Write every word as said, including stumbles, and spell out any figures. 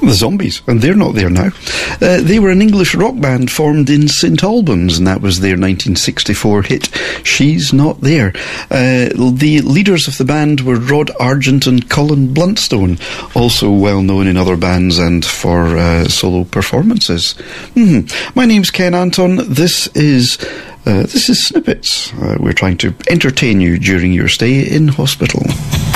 The Zombies, and they're not there now. Uh, they were an English rock band formed in Saint Albans, and that was their nineteen sixty-four hit, She's Not There. Uh, the leaders of the band were Rod Argent and Colin Bluntstone, also well known in other bands and for uh, solo performances. Mm-hmm. My name's Ken Anton. This is uh, this is Snippets. Uh, we're trying to entertain you during your stay in hospital.